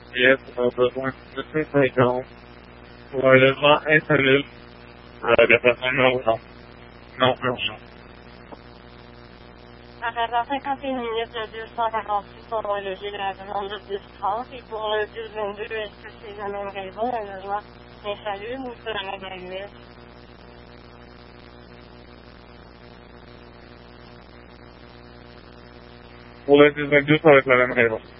pièces ont besoin de 250 pour un logement insolite de personnes non urgentes. À 21 minutes, le 248 pour un logis de la demande de 1030 et pour le 222, est-ce que c'est la même raison, un logement insalubre ou c'est la même AUS? Pour le 1022, ça va être la même raison.